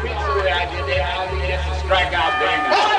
pizza with the idea they had to strike out Damon.